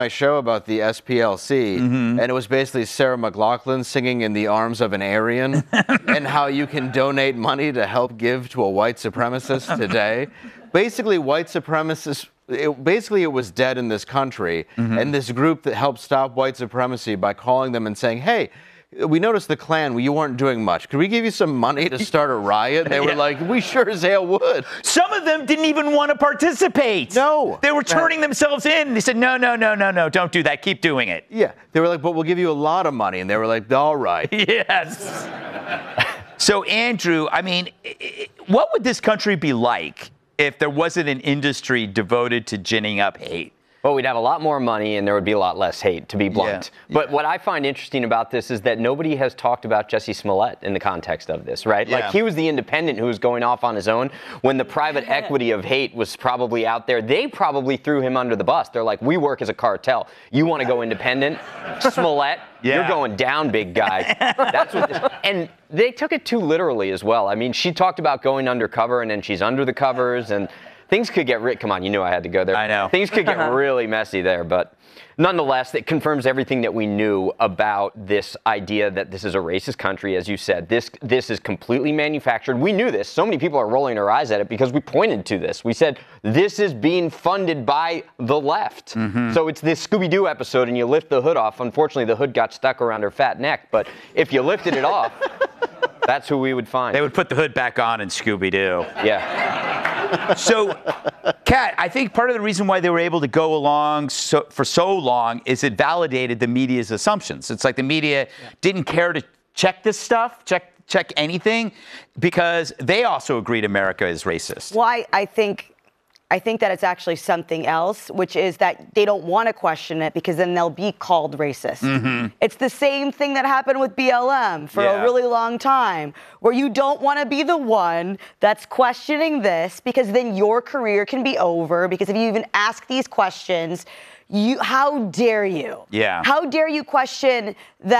my show about the SPLC, and it was basically Sarah McLachlan singing In the Arms of an Aryan, and how you can donate money to help give to a white supremacist today. Basically, white supremacists, it was dead in this country, and this group that helped stop white supremacy by calling them and saying, hey, we noticed the Klan, you weren't doing much. Could we give you some money to start a riot? And they were like, we sure as hell would. Some of them didn't even want to participate. No. They were turning themselves in. They said, no, don't do that. Keep doing it. Yeah. They were like, but we'll give you a lot of money. And they were like, all right. Yes. So, Andrew, I mean, what would this country be like if there wasn't an industry devoted to ginning up hate? Well, we'd have a lot more money and there would be a lot less hate, to be blunt. Yeah. But what I find interesting about this is that nobody has talked about Jussie Smollett in the context of this, right? Yeah. Like, he was the independent who was going off on his own when the private equity of hate was probably out there. They probably threw him under the bus. They're like, we work as a cartel. You want to go independent? Smollett, you're going down, big guy. That's what this, and they took it too literally as well. I mean, she talked about going undercover and then she's under the covers, and things could get come on, you knew I had to go there. I know. Things could get really messy there, but nonetheless, it confirms everything that we knew about this idea that this is a racist country, as you said. This is completely manufactured. We knew this. So many people are rolling their eyes at it because we pointed to this. We said, this is being funded by the left. So it's this Scooby-Doo episode, and you lift the hood off. Unfortunately, the hood got stuck around her fat neck, but if you lifted it off, that's who we would find. They would put the hood back on in Scooby-Doo. Yeah. So, Kat, I think part of the reason why they were able to go along for so long is it validated the media's assumptions. It's like the media didn't care to check this stuff, check anything, because they also agreed America is racist. Well, I think that it's actually something else, which is that they don't want to question it because then they'll be called racist. It's the same thing that happened with BLM for a really long time, where you don't want to be the one that's questioning this because then your career can be over, because if you even ask these questions, how dare you? Yeah. How dare you question that?